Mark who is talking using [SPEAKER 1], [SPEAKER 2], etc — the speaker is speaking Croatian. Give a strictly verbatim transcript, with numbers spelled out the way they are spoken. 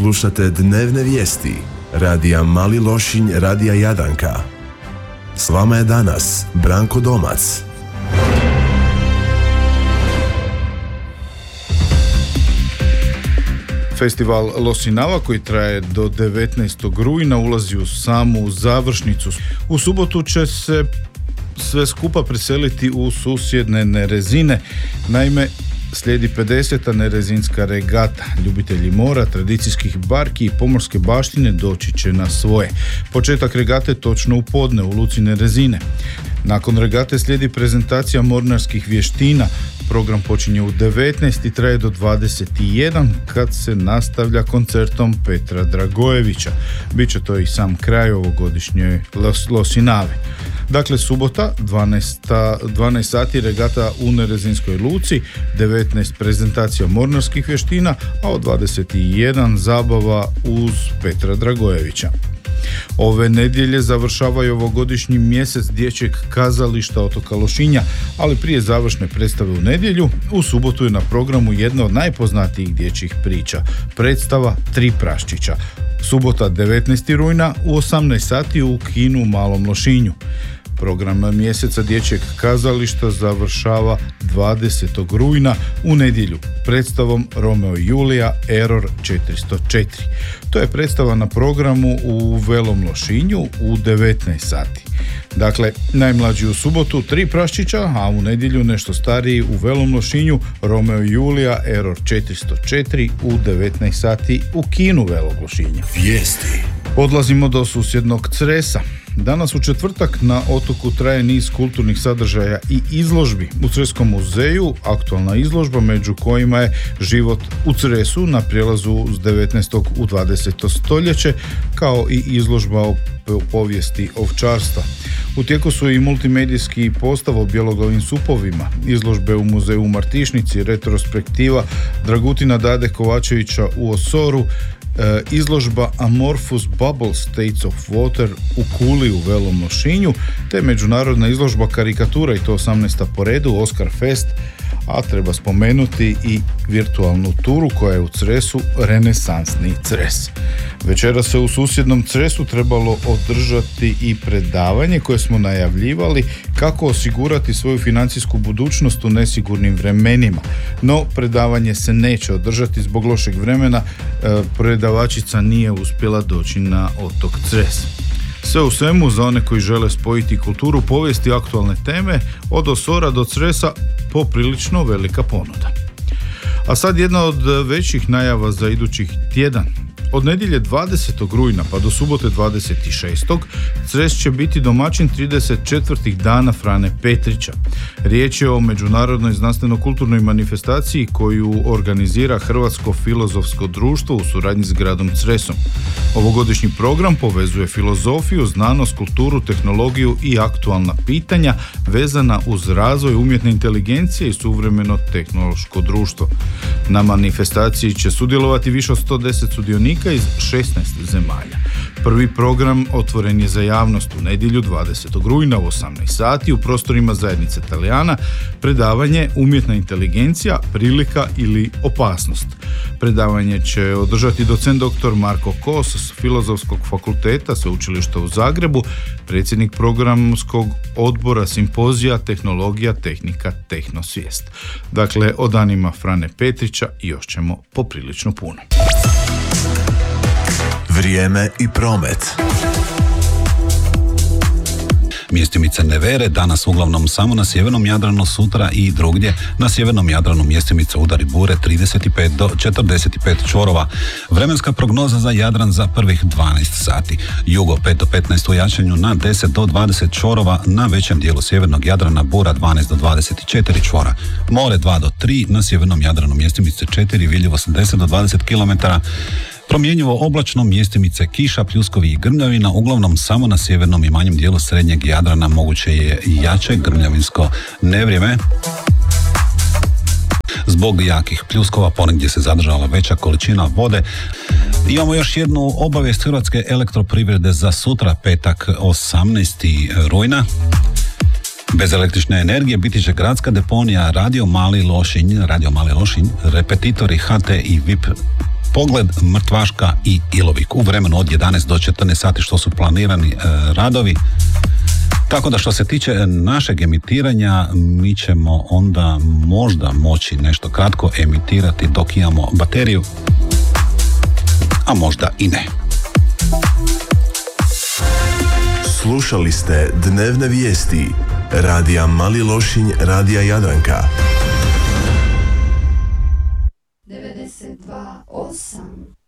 [SPEAKER 1] Slušate dnevne vijesti radija Mali Lošinj, radija Jadranka. S vama je danas Branko Domac.
[SPEAKER 2] Festival Losinava koji traje do devetnaestog rujna ulazi u samu završnicu. U subotu će se sve skupa preseliti u susjedne Nerezine. Naime, slijedi pedeseta nerezinska regata. Ljubitelji mora, tradicijskih barki i pomorske baštine doći će na svoje. Početak regate točno u podne u luci Nerezine. Nakon regate slijedi prezentacija mornarskih vještina. Program počinje u devetnaest i traje do dvadeset jedan kad se nastavlja koncertom Petra Dragojevića. Biće to i sam kraj ovogodišnje Los, Losinave. Dakle, subota, dvanaest sati regata u Nerezinskoj luci, devetnaest prezentacija mornarskih vještina, a od dvadeset jedan zabava uz Petra Dragojevića. Ove nedjelje završavaju ovogodišnji mjesec dječjeg kazališta otoka Lošinja, ali prije završne predstave u nedjelju, u subotu je na programu jedna od najpoznatijih dječjih priča, predstava Tri praščića. Subota devetnaestog rujna u osamnaest sati u kinu u Malom Lošinju. Program mjeseca dječjeg kazališta završava dvadesetog rujna u nedjelju predstavom Romeo i Julija Error četiristo četiri. To je predstava na programu u Velom Lošinju u devetnaest sati. Dakle, najmlađi u subotu Tri praščića, a u nedjelju nešto stariji u Velom Lošinju Romeo i Julija Error četiristo četiri u devetnaest sati u kinu Velog Lošinja.
[SPEAKER 1] Vijesti.
[SPEAKER 2] Odlazimo do susjednog Cresa. Danas u četvrtak na otoku traje niz kulturnih sadržaja i izložbi. U Creskom muzeju aktualna izložba među kojima je život u Cresu na prijelazu s devetnaestog u dvadeseto stoljeće, kao i izložba o povijesti ovčarstva. U tijeku su i multimedijski postav o bjeloglavim supovima, izložbe u muzeju u Martišnici, retrospektiva Dragutina Dade Kovačevića u Osoru, E, izložba Amorphous Bubble States of Water u Kuli u Velom Lošinju, te međunarodna izložba karikatura, i to osamnaesta po redu, Oscar Fest, a treba spomenuti i virtualnu turu koja je u Cresu Renesansni Cres. Večera se u susjednom Cresu trebalo održati i predavanje koje smo najavljivali kako osigurati svoju financijsku budućnost u nesigurnim vremenima. No, predavanje se neće održati zbog lošeg vremena, predavačica nije uspjela doći na otok Cres. Sve u svemu, za one koji žele spojiti kulturu, povijesti i aktualne teme, od Osora do Cresa poprilično velika ponuda. A sad jedna od većih najava za idućih tjedan. Od nedjelje dvadesetog rujna pa do subote dvadeset šestog Cres će biti domaćin trideset četvrtih dana Frane Petrića. Riječ je o međunarodnoj znanstveno-kulturnoj manifestaciji koju organizira Hrvatsko filozofsko društvo u suradnji s gradom Cresom. Ovogodišnji program povezuje filozofiju, znanost, kulturu, tehnologiju i aktualna pitanja vezana uz razvoj umjetne inteligencije i suvremeno tehnološko društvo. Na manifestaciji će sudjelovati više od sto deset sudionika iz šesnaest zemalja. Prvi program otvoren je za javnost u nedjelju dvadesetog rujna u osamnaest sati u prostorima zajednice Talijana, predavanje Umjetna inteligencija, prilika ili opasnost. Predavanje će održati docent doktor Marko Kos s Filozofskog fakulteta Sveučilišta u Zagrebu, predsjednik programskog odbora simpozija Tehnologija, tehnika, tehnosvijest. Dakle, o danima Frane Petrića još ćemo poprilično puno.
[SPEAKER 1] Vrijeme i promet.
[SPEAKER 3] Mjestimice nevere danas uglavnom samo na sjevernom Jadranu, sutra i drugdje. Na sjevernom Jadranu mjestimice udari bure trideset pet do četrdeset pet čvorova. Vremenska prognoza za Jadran za prvih dvanaest sati. Jugo pet do petnaest u jačanju, na deset do dvadeset čvorova, na većem dijelu sjevernog Jadrana bura dvanaest do dvadeset četiri čvora. More dva do tri, na sjevernom Jadranu mjestimice četiri, vidljivo deset do dvadeset kilometara. Promjenjivo oblačno, mjestimice kiša, pljuskovi i grmljavina, uglavnom samo na sjevernom i manjem dijelu srednjeg Jadrana moguće je jače grmljavinsko nevrijeme. Zbog jakih pljuskova ponegdje se zadržala veća količina vode. Imamo još jednu obavijest Hrvatske elektroprivrede za sutra, petak osamnaestog rujna. Bez električne energije biti će gradska deponija Radio Mali Lošinj, Radio Mali Lošinj, repetitori H T i V I P Pogled, Mrtvaška i Ilovik u vremenu od jedanaest do četrnaest sati što su planirani e, radovi. Tako da što se tiče našeg emitiranja, mi ćemo onda možda moći nešto kratko emitirati dok imamo bateriju, a možda i ne.
[SPEAKER 1] Slušali ste dnevne vijesti radija Mali Lošinj, radija Jadranka.
[SPEAKER 4] devedeset dva osam